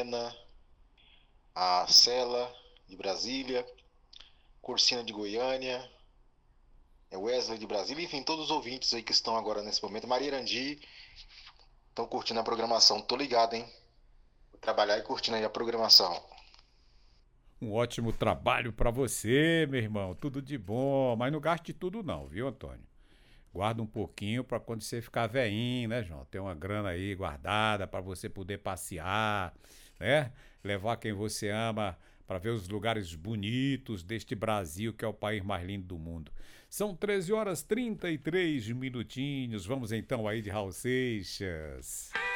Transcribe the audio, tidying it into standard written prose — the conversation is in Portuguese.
Helena, a Cela de Brasília, Cursina de Goiânia, Wesley de Brasília, enfim, todos os ouvintes aí que estão agora nesse momento, Maria Irandi, estão curtindo a programação. Tô ligado, hein? Vou trabalhar e curtindo aí a programação. Um ótimo trabalho pra você, meu irmão. Tudo de bom. Mas não gaste tudo não, viu, Antônio? Guarda um pouquinho pra quando você ficar velhinho, né, João? Ter uma grana aí guardada pra você poder passear, né? Levar quem você ama pra ver os lugares bonitos deste Brasil, que é o país mais lindo do mundo. São 13 horas 33 minutinhos. Vamos então aí de Raul Seixas.